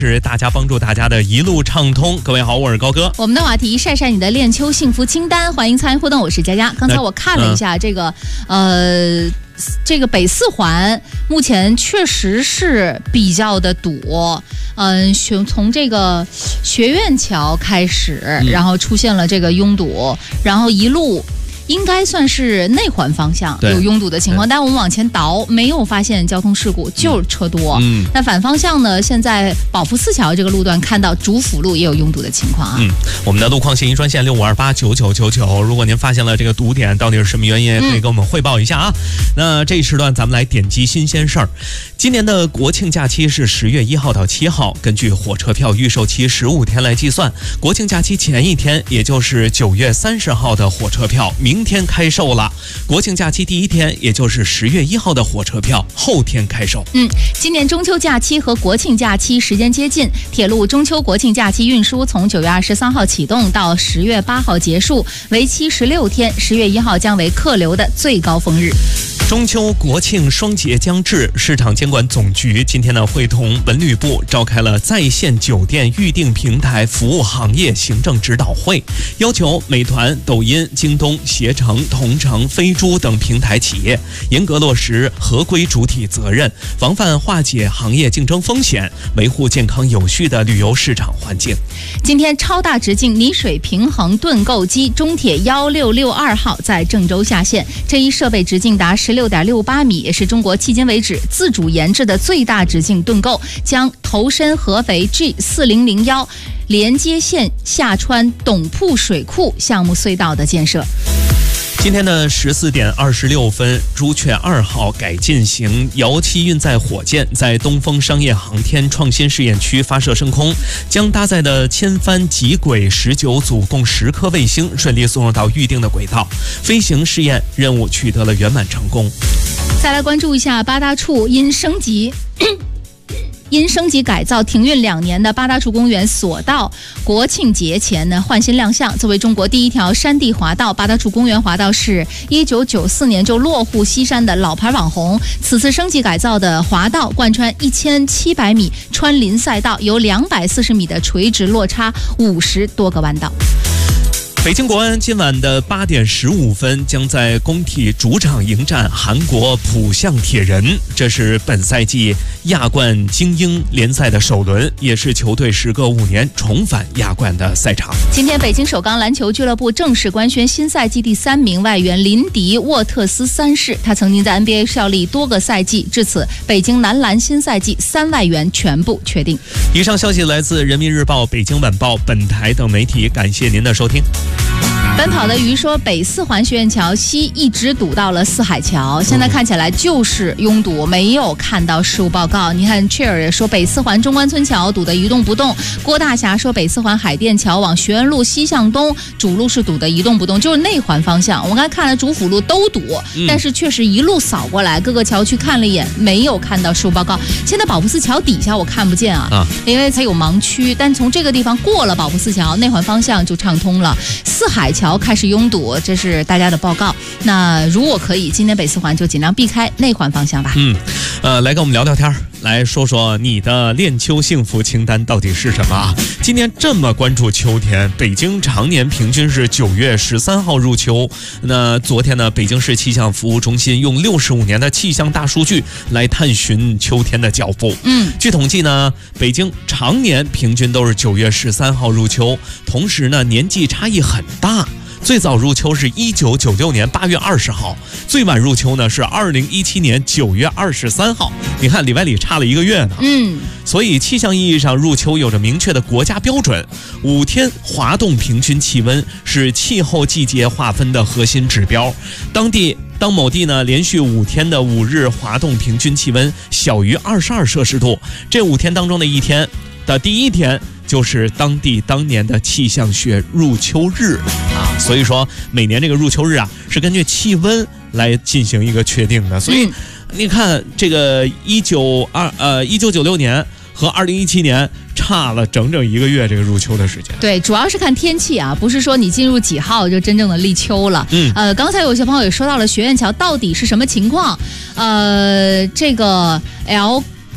是大家帮助大家的一路畅通。各位好，我是高哥。 我们的话题晒晒你的恋秋幸福清单，欢迎参与互动，我是佳佳。刚才我看了一下这个北四环目前确实是比较的堵，从这个学院桥开始，然后出现了这个拥堵，然后一路。应该算是内环方向有拥堵的情况，但我们往前倒没有发现交通事故，就是车多。那反方向呢？现在保福寺桥这个路段看到主辅路也有拥堵的情况啊。 我们的路况信息专线65289999，如果您发现了这个堵点到底是什么原因，可以跟我们汇报一下啊。那这一时段咱们来点击新鲜事儿。今年的国庆假期是10月1号到7号，根据火车票预售期15天来计算，国庆假期前一天，也就是9月30号的火车票明天开售了。国庆假期第一天，也就是10月1号的火车票后天开售。 今年中秋假期和国庆假期时间接近，铁路中秋国庆假期运输从9月23号启动到10月8号结束，为期16天。10月1号将为客流的最高峰日。 中秋国庆双节将至，市场监管总局今天呢会同文旅部召开了在线酒店预订平台服务行业行政指导会，要求美团、抖音、京东、携程、同城、飞猪等平台企业严格落实合规主体责任，防范化解行业竞争风险，维护健康有序的旅游市场环境。 今天超大直径泥水平衡盾构机中铁1662号在郑州下线，这一设备直径达16.68米，也是中国迄今为止自主研制的最大直径盾构，将投身合肥 G4001连接线下穿董铺水库项目隧道的建设。 今天的14点26分，朱雀2号改进型遥七运载火箭在东风商业航天创新试验区发射升空，将搭载的千帆极轨19组共10颗卫星顺利送入到预定的轨道，飞行试验任务取得了圆满成功。 再来关注一下八大处因升级改造停运2年的八大处公园索道，国庆节前呢换新亮相。作为中国第一条山地滑道，八大处公园滑道是1994年就落户西山的老牌网红。此次升级改造的滑道贯穿1700米穿林赛道，有240米的垂直落差，50多个弯道。 北京国安今晚的8点15分将在工体主场迎战韩国浦项铁人，这是本赛季亚冠精英联赛的首轮，也是球队时隔5年重返亚冠的赛场。 今天北京首钢篮球俱乐部正式官宣新赛季第3名外援林迪沃特斯3世，他曾经在 NBA 效力多个赛季，至此北京男篮新赛季3外援全部确定。 以上消息来自人民日报、北京晚报、本台等媒体，感谢您的收听。 奔跑的鱼说，北四环学院桥西一直堵到了四海桥，现在看起来就是拥堵，没有看到事故报告。你看 Chair 也说，北四环中关村桥堵得一动不动。郭大侠说，北四环海淀桥往学院路西向东主路是堵得一动不动，就是内环方向。我刚才看了主辅路都堵，但是确实一路扫过来，各个桥区看了一眼，没有看到事故报告。现在保福寺桥底下我看不见啊，因为它有盲区，但从这个地方过了保福寺桥，内环方向就畅通了。四海桥开始拥堵，这是大家的报告。那如果可以，今天北四环就尽量避开内环方向吧。 来跟我们聊聊天，来说说你的恋秋幸福清单到底是什么？今年这么关注秋天，北京常年平均是9月13号入秋。那昨天呢，北京市气象服务中心用65年的气象大数据来探寻秋天的脚步。据统计呢，北京常年平均都是9月13号入秋，同时呢，年纪差异很大。最早入秋是1996年8月20号，最晚入秋呢是2017年9月23号。你看里外里差了1个月呢。所以气象意义上入秋有着明确的国家标准，5天滑动平均气温是气候季节划分的核心指标。当某地呢连续5天的5日滑动平均气温小于22摄氏度，这5天当中的一天的第一天就是当地当年的气象学入秋日啊。所以说每年这个入秋日啊是根据气温来进行一个确定的。所以你看这个1996年和2017年差了整整1个月这个入秋的时间。 对，主要是看天气啊，不是说你进入几号就真正的立秋了。刚才有些朋友也说到了学院桥到底是什么情况，这个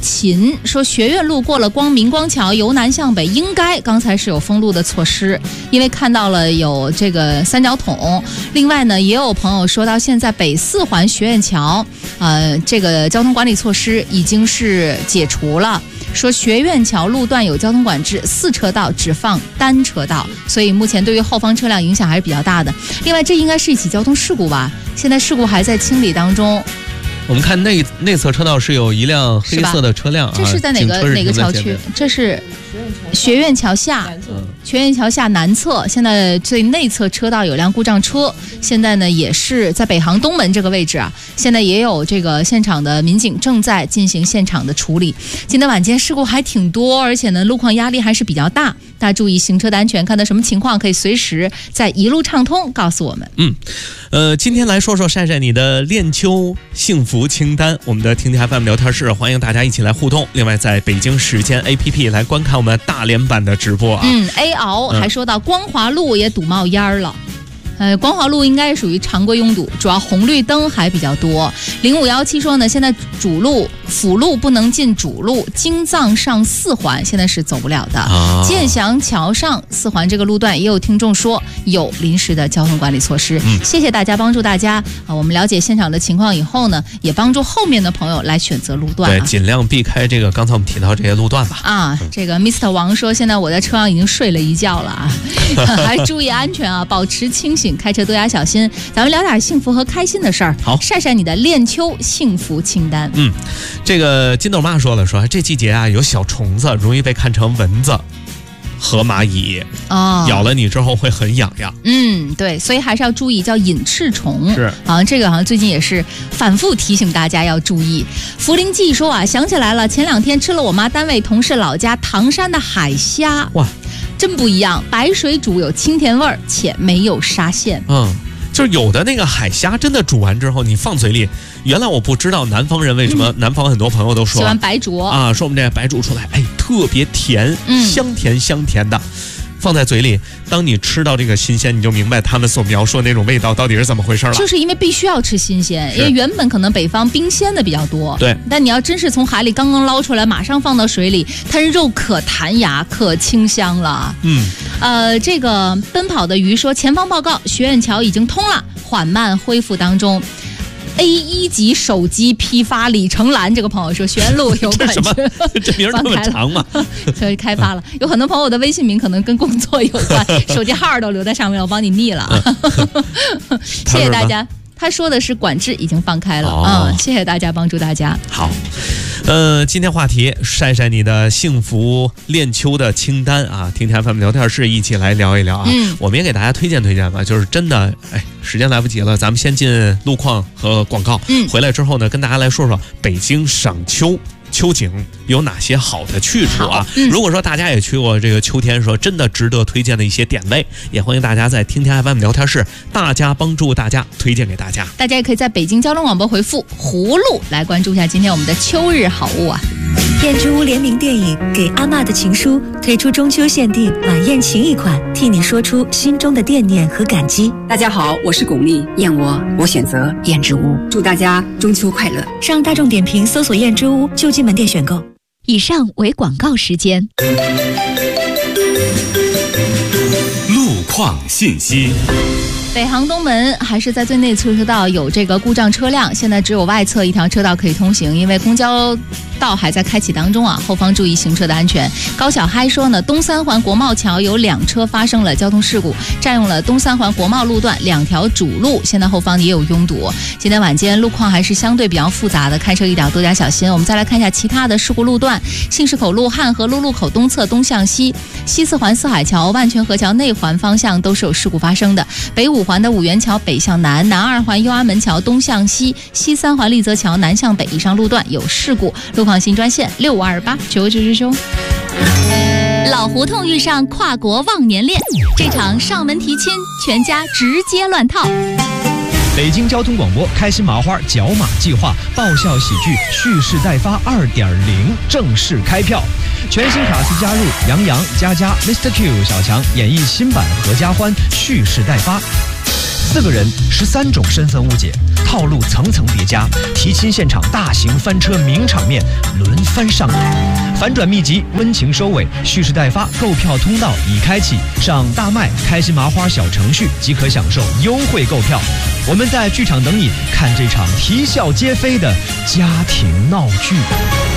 秦说，学院路过了明光桥，由南向北应该刚才是有封路的措施，因为看到了有这个三角筒。另外呢，也有朋友说到现在北四环学院桥，这个交通管理措施已经是解除了。说学院桥路段有交通管制，4车道只放单车道，所以目前对于后方车辆影响还是比较大的。另外，这应该是一起交通事故吧？现在事故还在清理当中。 我们看内侧车道是有一辆黑色的车辆， 这是在哪个桥区？这是学院桥下，学院桥下南侧，现在最内侧车道有辆故障车，现在呢也是在北航东门这个位置啊，现在也有这个现场的民警正在进行现场的处理。今天晚间事故还挺多，而且呢路况压力还是比较大，大家注意行车的安全，看到什么情况可以随时在一路畅通告诉我们。 今天来说说晒晒你的恋秋幸福清单，我们的听听 FM 聊天室，欢迎大家一起来互动。另外，在北京时间 APP 来观看我们大连版的直播啊。 A 敖还说到光华路也堵冒烟了。光华路应该属于常规拥堵，主要红绿灯还比较多。0517说呢，现在主路辅路不能进主路，京藏上4环现在是走不了的。建祥桥上4环这个路段也有听众说有临时的交通管理措施。谢谢大家帮助大家我们了解现场的情况以后呢，也帮助后面的朋友来选择路段对，尽量避开这个刚才我们提到这些路段吧。 这个 Mr. 王说，现在我在车上已经睡了一觉了啊，还注意安全啊，保持清醒，开车多加小心。咱们聊点幸福和开心的事儿。 好， 晒晒你的恋秋幸福清单。 这个金豆妈说了，说这季节啊有小虫子容易被看成蚊子和蚂蚁咬了你之后会很痒痒。 对，所以还是要注意，叫隐翅虫。 是， 这个好像最近也是反复提醒大家要注意。茯苓记说啊，想起来了，前2天吃了我妈单位同事老家唐山的海虾，哇，真不一样，白水煮有清甜味儿，且没有沙县。 就是有的那个海虾真的煮完之后你放嘴里，原来我不知道南方人为什么，南方很多朋友都说喜欢白煮说我们这白煮出来特别甜，香甜的，放在嘴里，当你吃到这个新鲜，你就明白他们所描述的那种味道到底是怎么回事了。就是因为必须要吃新鲜，因为原本可能北方冰鲜的比较多，对，但你要真是从海里刚刚捞出来马上放到水里，它肉可弹牙可清香了。这个奔跑的鱼说，前方报告学院桥已经通了，缓慢恢复当中。A1级手机批发李成兰这个朋友说，学院路有本事这名这么长吗？所以开发了，有很多朋友的微信名可能跟工作有关，手机号都留在上面，我帮你腻了。谢谢大家。他说的是管制已经放开了谢谢大家帮助大家。好，今天话题晒晒你的幸福恋秋的清单啊，听听 FM 聊天室一起来聊一聊啊。我们也给大家推荐吧，就是真的时间来不及了，咱们先进路况和广告，回来之后呢，跟大家来说说北京赏秋景有哪些好的去处啊？如果说大家也去过这个秋天，说真的值得推荐的一些点位，也欢迎大家在听听 FM 聊天室，大家帮助大家推荐给大家。大家也可以在北京交通广播回复葫芦来关注一下今天我们的秋日好物啊。 燕之屋联名电影《给阿嬷的情书》推出中秋限定晚宴情谊款，替你说出心中的惦念和感激。 大家好，我是巩俐，燕我选择燕之屋，祝大家中秋快乐。 上大众点评搜索燕之屋就近门店选购。 以上为广告时间。 路况信息。 北航东门还是在最内侧车道有这个故障车辆，现在只有外侧一条车道可以通行，因为公交道还在开启当中啊，后方注意行车的安全。高小嗨说呢，东3环国贸桥有2车发生了交通事故，占用了东3环国贸路段2条主路，现在后方也有拥堵。今天晚间路况还是相对比较复杂的，开车一定要多加小心。我们再来看一下其他的事故路段，信市口路汉河路路口东侧东向西，西4环四海桥、万泉河桥内环方向都是有事故发生的。北5环的五元桥北向南，南2环右安门桥东向西，西3环丽泽桥南向北以上路段有事故。路况新专线65289999。老胡同遇上跨国忘年恋，这场上门提亲，全家直接乱套。 北京交通广播开心麻花角马计划爆笑喜剧蓄势待发2.0正式开票，全新卡司加入杨洋、佳佳、Mr. Q、小强演绎新版合家欢蓄势待发，4个人13种身份误解， 套路层层叠加，提亲现场大型翻车名场面轮番上演，反转秘籍温情收尾，蓄势待发，购票通道已开启，上大麦开心麻花小程序即可享受优惠购票。我们在剧场等你，看这场啼笑皆非的家庭闹剧。